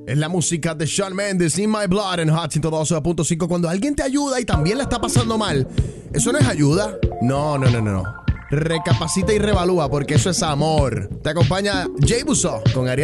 Es la música de Shawn Mendes, In My Blood, en Hot 112.5. Cuando alguien te ayuda y también la está pasando mal, ¿eso no es ayuda? No. Recapacita y revalúa, porque eso es amor. Te acompaña Jay Busso con Ariel.